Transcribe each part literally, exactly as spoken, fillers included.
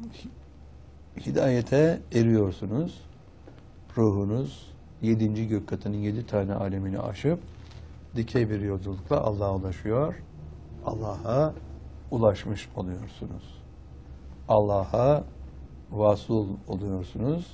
hidayete eriyorsunuz. Ruhunuz yedinci gök katının yedi tane alemini aşıp dikey bir yolculukla Allah'a ulaşıyor. Allah'a ulaşmış oluyorsunuz. Allah'a vasıl oluyorsunuz.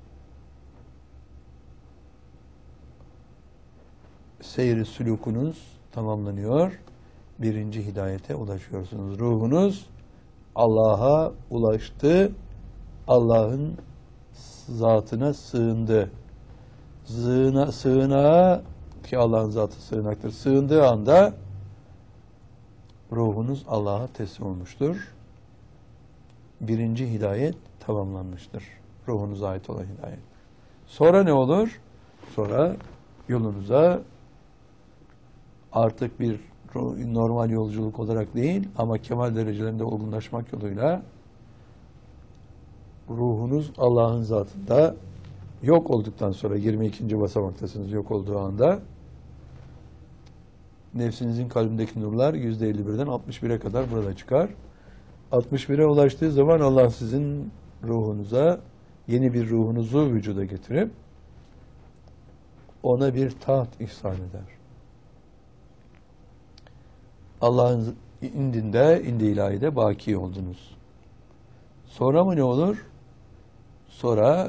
Seyri sülûkunuz tamamlanıyor. Birinci hidayete ulaşıyorsunuz. Ruhunuz Allah'a ulaştı. Allah'ın zatına sığındı. Sığına, sığınağa ki Allah'ın zatı sığınaktır. Sığındığı anda ruhunuz Allah'a teslim olmuştur. Birinci hidayet tamamlanmıştır. Ruhunuza ait olan hidayet. Sonra ne olur? Sonra yolunuza artık bir normal yolculuk olarak değil ama kemal derecelerinde olgunlaşmak yoluyla ruhunuz Allah'ın zatında yok olduktan sonra yirmi ikinci basamaktasınız yok olduğu anda nefsinizin kalbindeki nurlar yüzde elli birden altmış bire kadar burada çıkar. altmış bire ulaştığı zaman Allah sizin ruhunuza yeni bir ruhunuzu vücuda getirip ona bir taht ihsan eder. Allah'ın indinde, indi ilahide baki oldunuz. Sonra mı ne olur? Sonra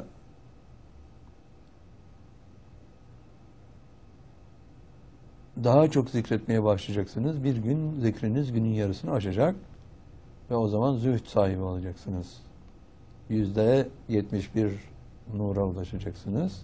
daha çok zikretmeye başlayacaksınız. Bir gün zikriniz günün yarısını aşacak ve o zaman zühd sahibi olacaksınız. Yüzde yetmiş bir nura ulaşacaksınız.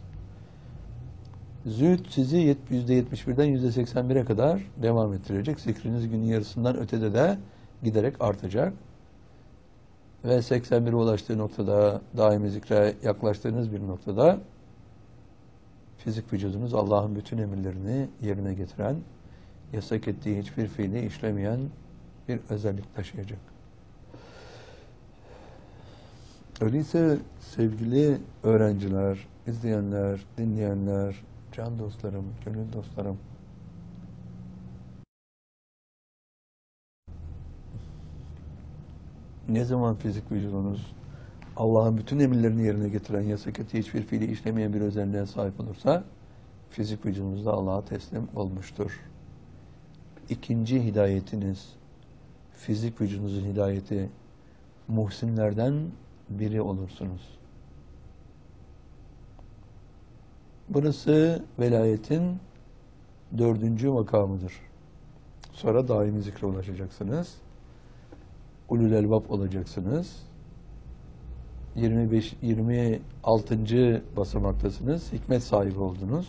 Zühd sizi yüzde yetmiş birden yüzde seksen bire kadar devam ettirecek. Zikriniz günün yarısından ötede de giderek artacak. Ve seksen bire ulaştığı noktada, daimi zikre yaklaştığınız bir noktada fizik vücudunuz Allah'ın bütün emirlerini yerine getiren, yasak ettiği hiçbir fiili işlemeyen bir özellik taşıyacak. Öyleyse sevgili öğrenciler, izleyenler, dinleyenler, can dostlarım, gönül dostlarım, ne zaman fizik vücudunuz Allah'ın bütün emirlerini yerine getiren, yasak ettiği hiçbir fiili işlemeyen bir özelliğe sahip olursa fizik vücudunuz da Allah'a teslim olmuştur. İkinci hidayetiniz, fizik vücudunuzun hidayeti, muhsinlerden biri olursunuz. Burası velayetin dördüncü makamıdır. Sonra daimi zikre ulaşacaksınız. Ulul elbab olacaksınız. yirmi beş yirmi altıncı basamaktasınız. Hikmet sahibi oldunuz.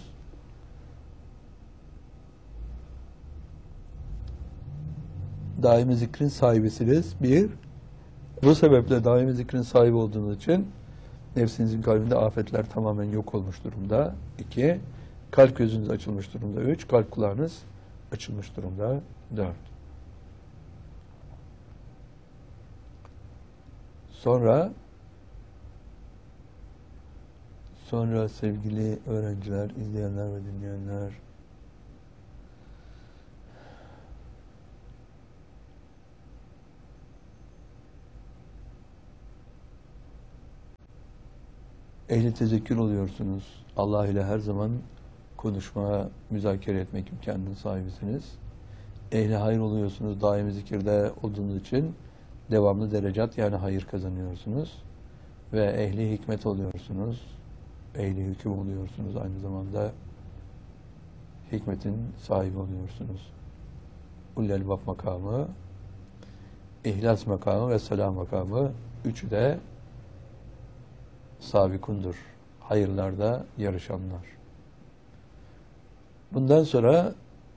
Daimi zikrin sahibisiniz. Bir, bu sebeple daimi zikrin sahibi olduğunuz için nefsinizin kalbinde afetler tamamen yok olmuş durumda. İki, kalp gözünüz açılmış durumda. Üç, kalp kulağınız açılmış durumda. Dört. Sonra sonra sevgili öğrenciler, izleyenler ve dinleyenler, ehli tezekkür oluyorsunuz. Allah ile her zaman konuşma, müzakere etmek imkanının sahibisiniz. Ehli hayır oluyorsunuz. Daimi zikirde olduğunuz için devamlı derecat yani hayır kazanıyorsunuz. Ve ehli hikmet oluyorsunuz. Ehli hüküm oluyorsunuz. Aynı zamanda hikmetin sahibi oluyorsunuz. Ulul elbab makamı, ihlas makamı ve selam makamı üçü de sabikundur. Hayırlarda yarışanlar. Bundan sonra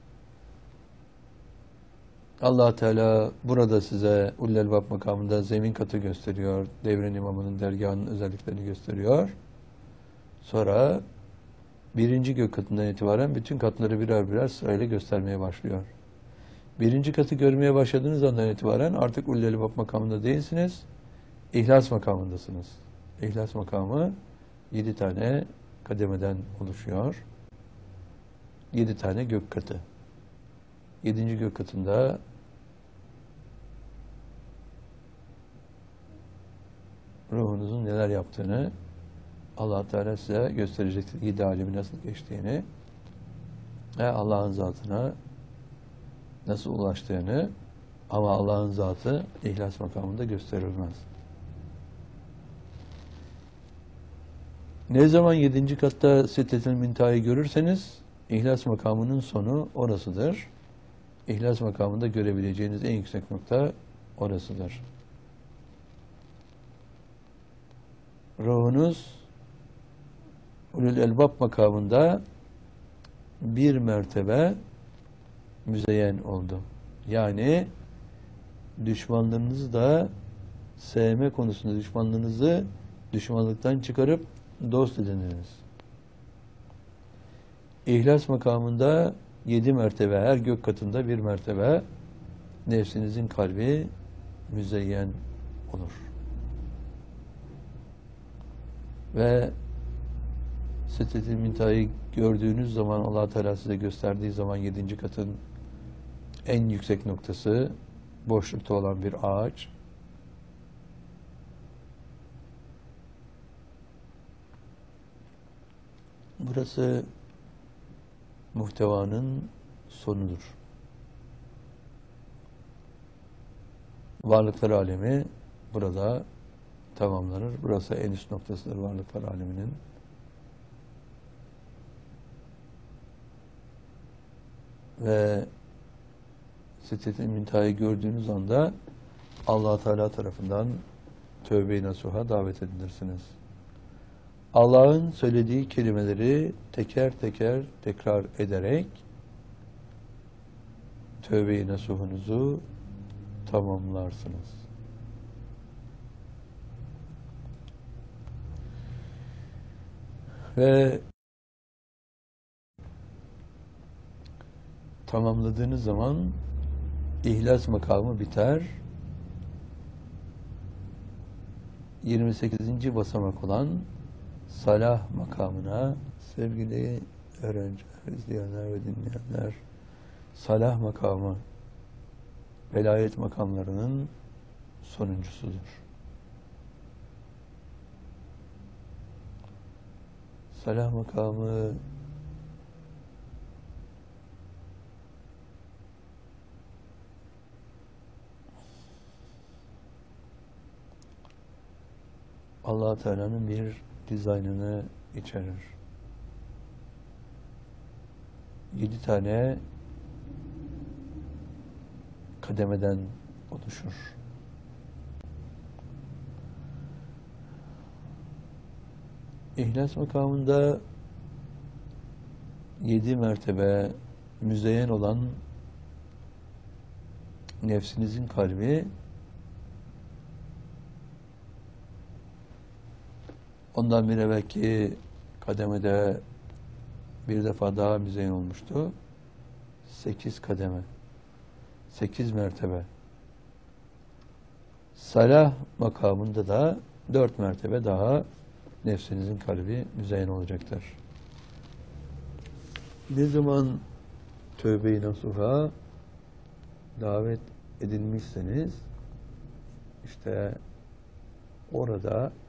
Allah Teala burada size Ulul elbab makamında zemin katı gösteriyor. Devrin imamının dergahının özelliklerini gösteriyor. Sonra birinci gök katından itibaren bütün katları birer birer sırayla göstermeye başlıyor. Birinci katı görmeye başladığınız andan itibaren artık Ulul elbab makamında değilsiniz. İhlas makamındasınız. İhlas makamı yedi tane kademeden oluşuyor. Yedi tane gök katı. Yedinci gök katında ruhunuzun neler yaptığını Allah Teala size gösterecektir. Yedi alemi nasıl geçtiğini ve Allah'ın zatına nasıl ulaştığını, ama Allah'ın zatı ihlas makamında gösterilmez. Ne zaman yedinci katta Sidretül Münteha'yı görürseniz ihlas makamının sonu orasıdır. İhlas makamında görebileceğiniz en yüksek nokta orasıdır. Ruhunuz Ulul Elbab makamında bir mertebe müzeyyen oldu. Yani düşmanlarınızı da sevme konusunda düşmanlarınızı düşmanlıktan çıkarıp dost edindiniz. İhlas makamında yedi mertebe, her gök katında bir mertebe nefsinizin kalbi müzeyyen olur. Ve Sidretül Münteha'yı gördüğünüz zaman, Allah Teala size gösterdiği zaman yedinci katın en yüksek noktası boşlukta olan bir ağaç. Burası muhtevanın sonudur. Varlıklar alemi burada tamamlanır. Burası en üst noktasıdır varlıklar aleminin. Ve Sidretül Münteha'yı gördüğünüz anda Allah Teala tarafından tövbe-i nasuha davet edilirsiniz. Allah'ın söylediği kelimeleri teker teker tekrar ederek tövbe-i nasuhunuzu tamamlarsınız. Ve tamamladığınız zaman ihlas makamı biter. yirmi sekizinci basamak olan salah makamına, sevgili öğrenciler, izleyenler ve dinleyenler, salah makamı velayet makamlarının sonuncusudur. Salah makamı Allah Teala'nın bir dizaynını içerir. Yedi tane kademeden oluşur. İhlas makamında yedi mertebe müzeyyen olan nefsinizin kalbi ondan bir evvelki kademede bir defa daha müzeyyen olmuştu. Sekiz kademe. Sekiz mertebe. Salah makamında da dört mertebe daha nefsinizin kalbi müzeyyen olacaktır. Ne zaman tövbe-i nasuha davet edilmişseniz işte orada